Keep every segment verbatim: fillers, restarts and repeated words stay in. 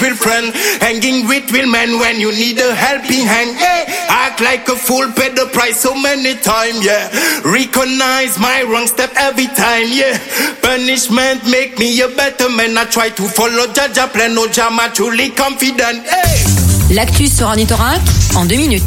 real friend. Hanging with real men when you need a helping hand. Hey, act like a fool, pay the price so many times, yeah. Recognize my wrong step every time, yeah. Punishment make me a better man. I try to follow Jaja plan, no jam, I'm truly confident. Hey. L'actu sur Ornithorinque en deux minutes.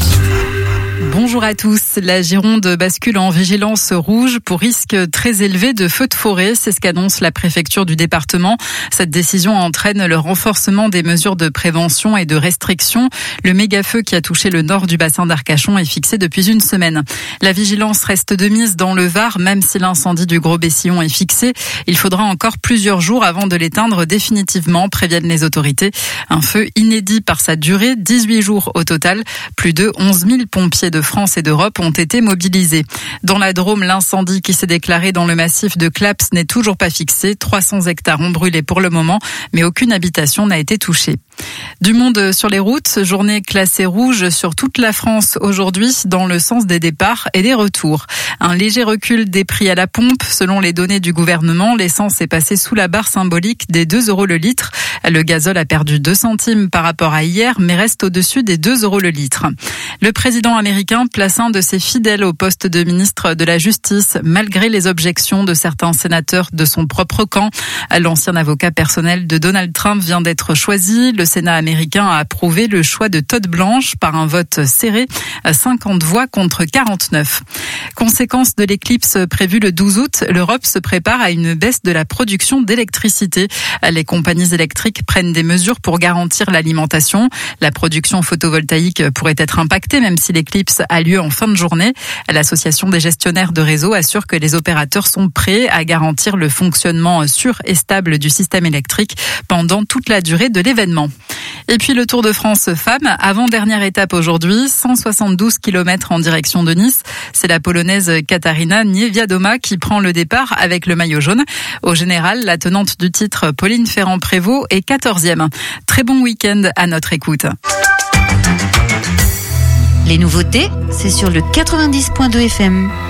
Bonjour à tous. La Gironde bascule en vigilance rouge pour risque très élevé de feux de forêt. C'est ce qu'annonce la préfecture du département. Cette décision entraîne le renforcement des mesures de prévention et de restriction. Le méga-feu qui a touché le nord du bassin d'Arcachon est fixé depuis une semaine. La vigilance reste de mise dans le Var, même si l'incendie du Gros Bessillon est fixé. Il faudra encore plusieurs jours avant de l'éteindre définitivement, préviennent les autorités. Un feu inédit par sa durée, dix-huit jours au total. Plus de onze mille pompiers de France et d'Europe ont été mobilisés. Dans la Drôme, l'incendie qui s'est déclaré dans le massif de Claps n'est toujours pas fixé. trois cents hectares ont brûlé pour le moment, mais aucune habitation n'a été touchée. Du monde sur les routes, journée classée rouge sur toute la France aujourd'hui dans le sens des départs et des retours. Un léger recul des prix à la pompe. Selon les données du gouvernement, l'essence est passée sous la barre symbolique des deux euros le litre. Le gazole a perdu deux centimes par rapport à hier, mais reste au-dessus des deux euros le litre. Le président américain place un de ses fidèles au poste de ministre de la Justice, malgré les objections de certains sénateurs de son propre camp. L'ancien avocat personnel de Donald Trump vient d'être choisi. Le Sénat américain a approuvé le choix de Todd Blanche par un vote serré, cinquante voix contre quarante-neuf. Conséquence de l'éclipse prévue le douze août, l'Europe se prépare à une baisse de la production d'électricité. Les compagnies électriques prennent des mesures pour garantir l'alimentation. La production photovoltaïque pourrait être impactée, même si l'éclipse a lieu en fin de journée. L'association des gestionnaires de réseau assure que les opérateurs sont prêts à garantir le fonctionnement sûr et stable du système électrique pendant toute la durée de l'événement. Et puis le Tour de France femmes, avant-dernière étape aujourd'hui, cent soixante-douze kilomètres en direction de Nice. C'est la Polonaise Katarzyna Niewiadoma qui prend le départ avec le maillot jaune. Au général, la tenante du titre, Pauline Ferrand-Prévot, est quatorzième. Très bon week-end à notre écoute. Les nouveautés, c'est sur le quatre-vingt-dix point deux F M.